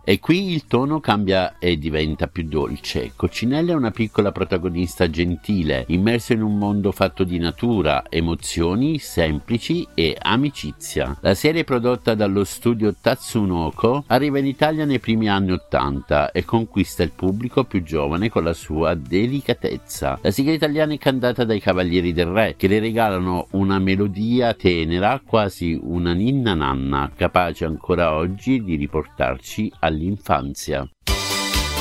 E qui il tono cambia e diventa più dolce. Coccinella è una piccola protagonista gentile, immersa in un mondo fatto di natura, emozioni semplici e amicizia. La serie prodotta dallo studio Tatsunoko arriva in Italia nei primi anni '80 e conquista il pubblico più giovane con la sua delicatezza. La sigla italiana è cantata dai Cavalieri del Re, che le regalano una melodia tenera, quasi una ninna nanna, capace ancora oggi di riportarci all'infanzia.